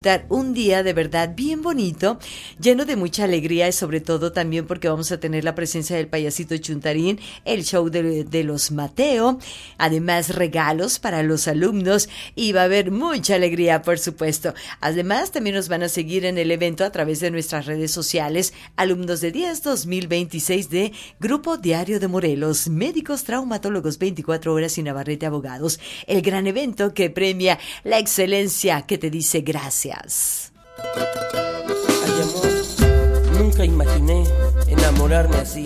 Un día de verdad bien bonito, lleno de mucha alegría y sobre todo también porque vamos a tener la presencia del payasito Chuntarín, el show de los Mateo, además regalos para los alumnos y va a haber mucha alegría, por supuesto. Además también nos van a seguir en el evento a través de nuestras redes sociales, alumnos de 10 2026 de Grupo Diario de Morelos, médicos traumatólogos 24 horas y Navarrete Abogados, el gran evento que premia la excelencia que te dice gracias. Ay, amor, nunca imaginé enamorarme así.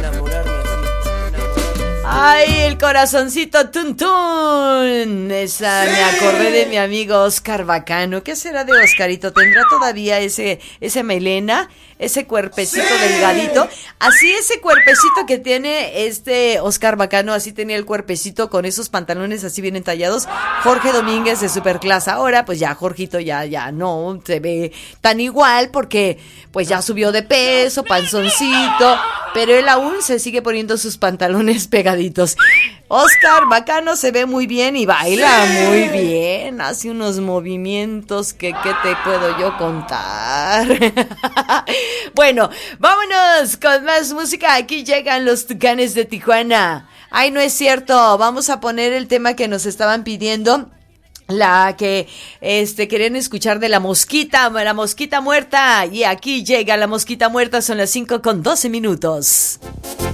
Ay, el corazoncito tun tun. Esa, sí. Me acordé de mi amigo Oscar Bacano. ¿Qué será de Oscarito? ¿Tendrá todavía ese melena? Ese cuerpecito sí. Delgadito. Así ese cuerpecito que tiene Oscar Bacano, así tenía el cuerpecito con esos pantalones así bien entallados. Jorge Domínguez de Superclass. Ahora, pues ya Jorgito ya no se ve tan igual porque pues ya subió de peso, panzoncito, pero él aún se sigue poniendo sus pantalones pegaditos. Oscar Bacano se ve muy bien y baila muy bien, hace unos movimientos que ¿qué te puedo yo contar? Bueno, vámonos con más música. Aquí llegan los Tucanes de Tijuana. Ay, no es cierto, vamos a poner el tema que nos estaban pidiendo. La que querían escuchar de la mosquita muerta. Y aquí llega la mosquita muerta, son las 5:12.